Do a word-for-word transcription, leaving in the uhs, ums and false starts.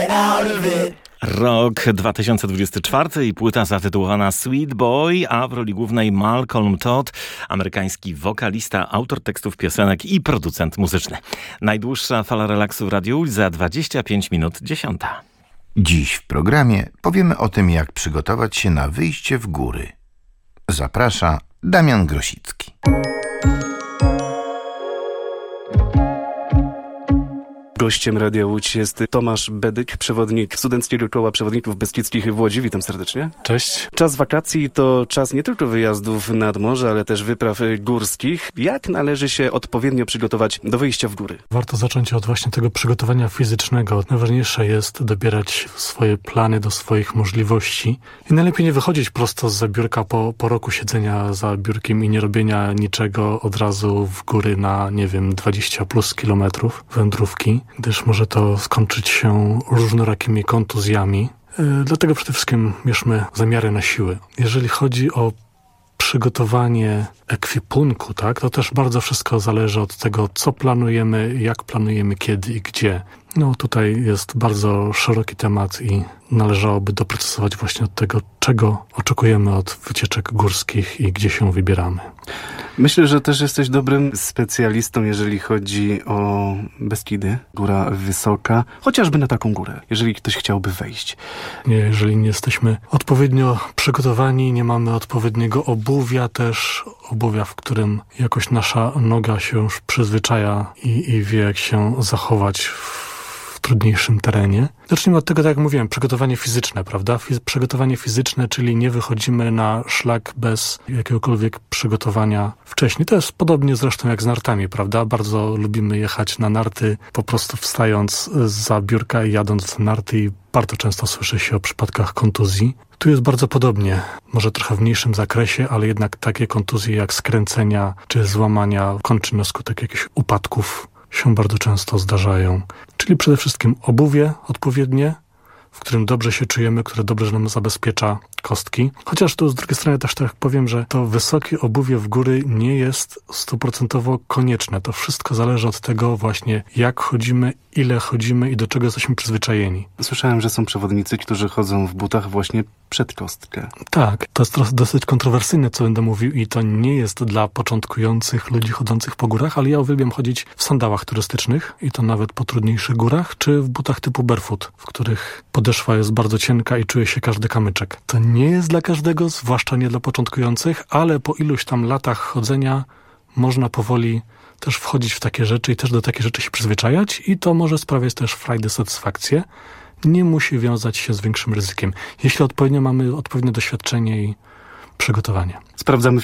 Rok dwa tysiące dwudziesty czwarty i płyta zatytułowana Sweet Boy, a w roli głównej Malcolm Todd, amerykański wokalista, autor tekstów piosenek i producent muzyczny. Najdłuższa fala relaksu w Radiu za dwadzieścia pięć minut dziesiąta. Dziś w programie powiemy o tym, jak przygotować się na wyjście w góry. Zaprasza Damian Grosicki. Gościem Radia Łódź jest Tomasz Bedyk, przewodnik Studenckiego Koła Przewodników Beskidzkich w Łodzi. Witam serdecznie. Cześć. Czas wakacji to czas nie tylko wyjazdów nad morze, ale też wypraw górskich. Jak należy się odpowiednio przygotować do wyjścia w góry? Warto zacząć od właśnie tego przygotowania fizycznego. Najważniejsze jest dobierać swoje plany do swoich możliwości i najlepiej nie wychodzić prosto z biurka po, po roku siedzenia za biurkiem i nie robienia niczego od razu w góry na, nie wiem, dwadzieścia plus kilometrów wędrówki, gdyż może to skończyć się różnorakimi kontuzjami. Yy, dlatego przede wszystkim bierzmy zamiary na siły. Jeżeli chodzi o przygotowanie ekwipunku, tak, to też bardzo wszystko zależy od tego, co planujemy, jak planujemy, kiedy i gdzie. No tutaj jest bardzo szeroki temat i należałoby doprecyzować właśnie od tego, czego oczekujemy od wycieczek górskich i gdzie się wybieramy. Myślę, że też jesteś dobrym specjalistą, jeżeli chodzi o Beskidy, góra wysoka, chociażby na taką górę, jeżeli ktoś chciałby wejść. Jeżeli nie jesteśmy odpowiednio przygotowani, nie mamy odpowiedniego obuwia też, obuwia, w którym jakoś nasza noga się już przyzwyczaja i, i wie, jak się zachować w w trudniejszym terenie. Zacznijmy od tego, tak jak mówiłem, przygotowanie fizyczne, prawda? Fiz- przygotowanie fizyczne, czyli nie wychodzimy na szlak bez jakiegokolwiek przygotowania wcześniej. To jest podobnie zresztą jak z nartami, prawda? Bardzo lubimy jechać na narty, po prostu wstając za biurka i jadąc na narty i bardzo często słyszy się o przypadkach kontuzji. Tu jest bardzo podobnie, może trochę w mniejszym zakresie, ale jednak takie kontuzje jak skręcenia czy złamania kończyn na skutek jakichś upadków się bardzo często zdarzają. Czyli przede wszystkim obuwie odpowiednie, w którym dobrze się czujemy, które dobrze nam zabezpiecza kostki. Chociaż tu z drugiej strony też tak powiem, że to wysokie obuwie w góry nie jest stuprocentowo konieczne. To wszystko zależy od tego właśnie, jak chodzimy, ile chodzimy i do czego jesteśmy przyzwyczajeni. Słyszałem, że są przewodnicy, którzy chodzą w butach właśnie przed kostkę. Tak, to jest dosyć kontrowersyjne, co będę mówił i to nie jest dla początkujących ludzi chodzących po górach, ale ja uwielbiam chodzić w sandałach turystycznych i to nawet po trudniejszych górach, czy w butach typu barefoot, w których podeszwa jest bardzo cienka i czuje się każdy kamyczek. To nie jest dla każdego, zwłaszcza nie dla początkujących, ale po iluś tam latach chodzenia można powoli też wchodzić w takie rzeczy i też do takich rzeczy się przyzwyczajać i to może sprawiać też frajdę, satysfakcję. Nie musi wiązać się z większym ryzykiem, jeśli odpowiednio mamy odpowiednie doświadczenie i przygotowanie. Sprawdzamy